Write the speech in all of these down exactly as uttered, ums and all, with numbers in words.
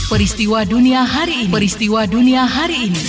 Peristiwa dunia hari ini. Peristiwa dunia hari ini.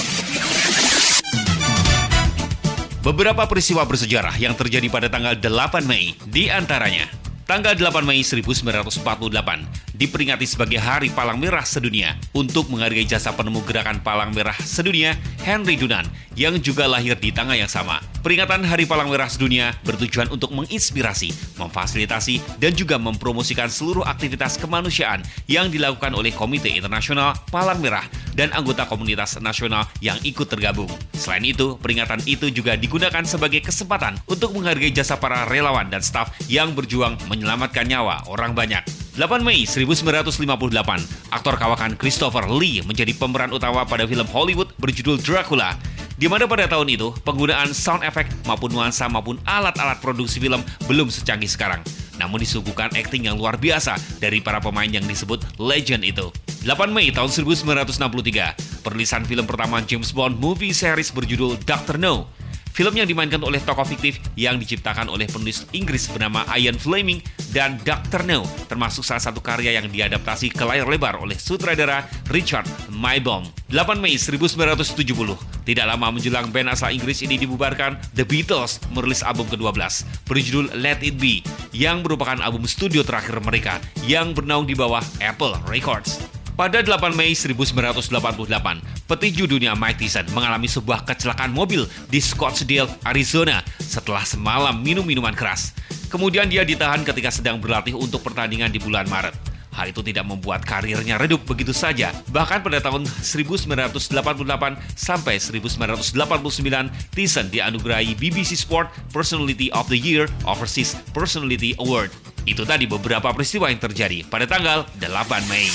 Beberapa peristiwa bersejarah yang terjadi pada tanggal delapan Mei, di antaranya tanggal delapan Mei seribu sembilan ratus empat puluh delapan diperingati sebagai Hari Palang Merah Sedunia untuk menghargai jasa penemu gerakan Palang Merah Sedunia Henry Dunant yang juga lahir di tanggal yang sama. Peringatan Hari Palang Merah Sedunia bertujuan untuk menginspirasi, memfasilitasi, dan juga mempromosikan seluruh aktivitas kemanusiaan yang dilakukan oleh Komite Internasional Palang Merah dan anggota komunitas nasional yang ikut tergabung. Selain itu, peringatan itu juga digunakan sebagai kesempatan untuk menghargai jasa para relawan dan staf yang berjuang menyelamatkan nyawa orang banyak. delapan Mei seribu sembilan ratus lima puluh delapan, aktor kawakan Christopher Lee menjadi pemeran utama pada film Hollywood berjudul Dracula, di mana pada tahun itu penggunaan sound effect maupun nuansa maupun alat-alat produksi film belum secanggih sekarang. Namun disuguhkan akting yang luar biasa dari para pemain yang disebut legend itu. delapan Mei tahun seribu sembilan ratus enam puluh tiga, perilisan film pertama James Bond movie series berjudul Doctor No. Film yang dimainkan oleh tokoh fiktif yang diciptakan oleh penulis Inggris bernama Ian Fleming dan Doctor No, termasuk salah satu karya yang diadaptasi ke layar lebar oleh sutradara Richard Maybaum. delapan Mei seribu sembilan ratus tujuh puluh, tidak lama menjelang band asal Inggris ini dibubarkan, The Beatles merilis album kedua belas berjudul Let It Be, yang merupakan album studio terakhir mereka yang bernaung di bawah Apple Records. Pada delapan Mei seribu sembilan ratus delapan puluh delapan, petinju dunia Mike Tyson mengalami sebuah kecelakaan mobil di Scottsdale, Arizona setelah semalam minum minuman keras. Kemudian dia ditahan ketika sedang berlatih untuk pertandingan di bulan Maret. Hal itu tidak membuat karirnya redup begitu saja. Bahkan pada tahun seribu sembilan ratus delapan puluh delapan sampai seribu sembilan ratus delapan puluh sembilan, Tyson dianugerahi B B C Sport Personality of the Year Overseas Personality Award. Itu tadi beberapa peristiwa yang terjadi pada tanggal delapan Mei.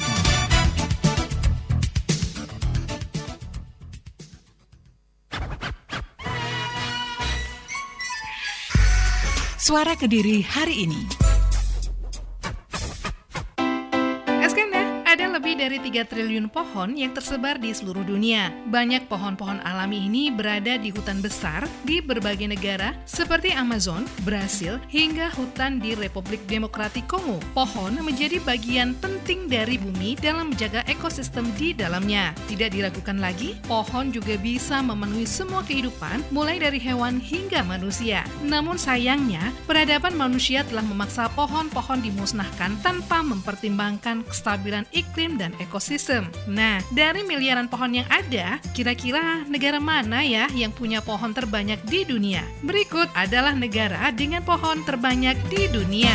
Suara Kediri hari ini. Lebih dari tiga triliun pohon yang tersebar di seluruh dunia. Banyak pohon-pohon alami ini berada di hutan besar di berbagai negara seperti Amazon, Brasil, hingga hutan di Republik Demokratik Kongo. Pohon menjadi bagian penting dari bumi dalam menjaga ekosistem di dalamnya. Tidak diragukan lagi, pohon juga bisa memenuhi semua kehidupan, mulai dari hewan hingga manusia. Namun sayangnya, peradaban manusia telah memaksa pohon-pohon dimusnahkan tanpa mempertimbangkan kestabilan iklim dan ekosistem. Nah, dari miliaran pohon yang ada, kira-kira negara mana ya yang punya pohon terbanyak di dunia? Berikut adalah negara dengan pohon terbanyak di dunia.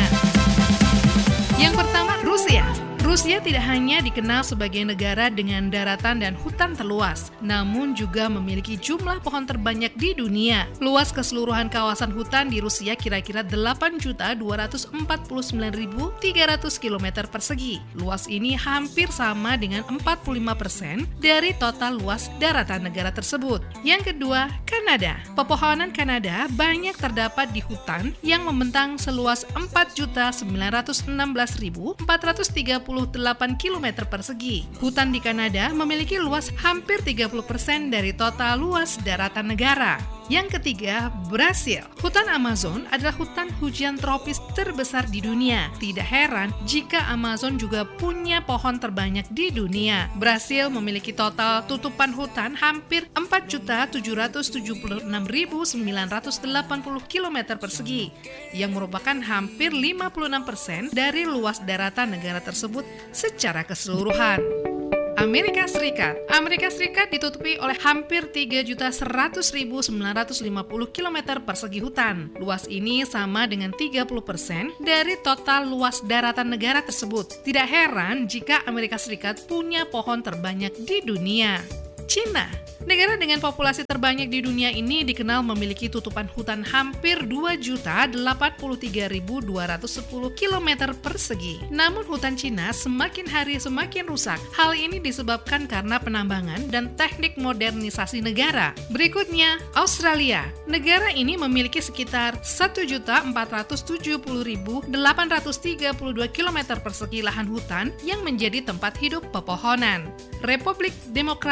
Yang pertama, Rusia. Rusia tidak hanya dikenal sebagai negara dengan daratan dan hutan terluas, namun juga memiliki jumlah pohon terbanyak di dunia. Luas keseluruhan kawasan hutan di Rusia kira-kira delapan juta dua ratus empat puluh sembilan ribu tiga ratus kilometer persegi. Luas ini hampir sama dengan empat puluh lima persen dari total luas daratan negara tersebut. Yang kedua, Kanada. Pepohonan Kanada banyak terdapat di hutan yang membentang seluas empat juta sembilan ratus enam belas ribu empat ratus tiga puluh delapan kilometer persegi. Hutan di Kanada memiliki luas hampir tiga puluh persen dari total luas daratan negara. Yang ketiga, Brasil. Hutan Amazon adalah hutan hujan tropis terbesar di dunia. Tidak heran jika Amazon juga punya pohon terbanyak di dunia. Brasil memiliki total tutupan hutan hampir empat juta tujuh ratus tujuh puluh enam ribu sembilan ratus delapan puluh kilometer persegi, yang merupakan hampir lima puluh enam persen dari luas daratan negara tersebut secara keseluruhan. Amerika Serikat. Amerika Serikat ditutupi oleh hampir tiga juta seratus ribu sembilan ratus lima puluh kilometer persegi hutan. Luas ini sama dengan tiga puluh persen dari total luas daratan negara tersebut. Tidak heran jika Amerika Serikat punya pohon terbanyak di dunia. Cina. Negara dengan populasi terbanyak di dunia ini dikenal memiliki tutupan hutan hampir dua juta delapan puluh tiga ribu dua ratus sepuluh kilometer persegi. Namun hutan Cina semakin hari semakin rusak. Hal ini disebabkan karena penambangan dan teknik modernisasi negara. Berikutnya, Australia. Negara ini memiliki sekitar satu juta empat ratus tujuh puluh ribu delapan ratus tiga puluh dua kilometer persegi lahan hutan yang menjadi tempat hidup pepohonan. Republik Demokratik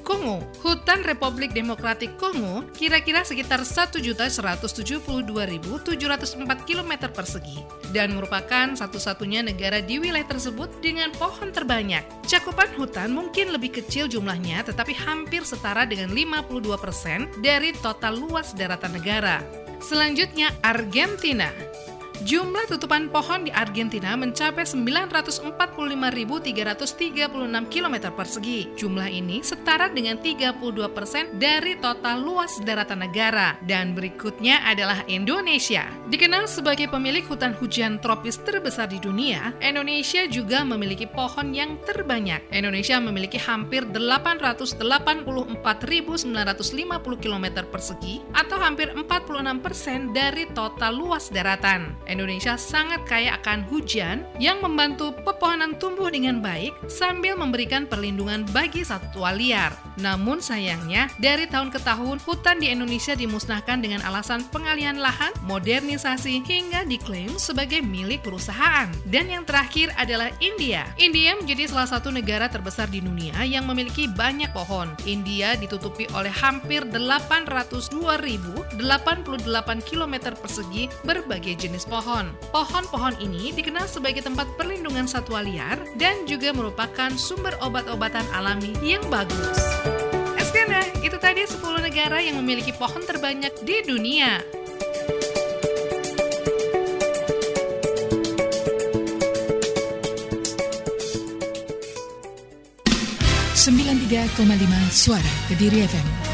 Kongo. Hutan Republik Demokratik Kongo kira-kira sekitar satu juta seratus tujuh puluh dua ribu tujuh ratus empat kilometer persegi dan merupakan satu-satunya negara di wilayah tersebut dengan pohon terbanyak. Cakupan hutan mungkin lebih kecil jumlahnya tetapi hampir setara dengan lima puluh dua persen dari total luas daratan negara. Selanjutnya, Argentina. Jumlah tutupan pohon di Argentina mencapai sembilan ratus empat puluh lima ribu tiga ratus tiga puluh enam kilometer persegi. Jumlah ini setara dengan tiga puluh dua persen dari total luas daratan negara. Dan berikutnya adalah Indonesia. Dikenal sebagai pemilik hutan hujan tropis terbesar di dunia, Indonesia juga memiliki pohon yang terbanyak. Indonesia memiliki hampir delapan ratus delapan puluh empat ribu sembilan ratus lima puluh kilometer persegi atau hampir empat puluh enam persen dari total luas daratan. Indonesia sangat kaya akan hujan yang membantu pepohonan tumbuh dengan baik sambil memberikan perlindungan bagi satwa liar. Namun sayangnya, dari tahun ke tahun hutan di Indonesia dimusnahkan dengan alasan pengalihan lahan, modernisasi, hingga diklaim sebagai milik perusahaan. Dan yang terakhir adalah India. India menjadi salah satu negara terbesar di dunia yang memiliki banyak pohon. India ditutupi oleh hampir delapan ratus dua ribu delapan puluh delapan kilometer persegi berbagai jenis pohon. Pohon-pohon ini dikenal sebagai tempat perlindungan satwa liar dan juga merupakan sumber obat-obatan alami yang bagus. Eskena, itu tadi sepuluh negara yang memiliki pohon terbanyak di dunia. sembilan puluh tiga koma lima Suara Kediri F M.